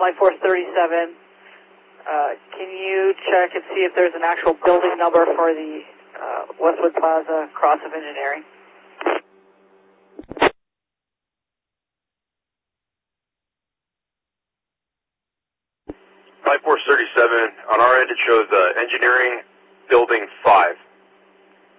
Life Force 37. Can you check and see if there's an actual building number for the Westwood Plaza Cross of Engineering? Life Force 37, on our end it shows Engineering Building 5.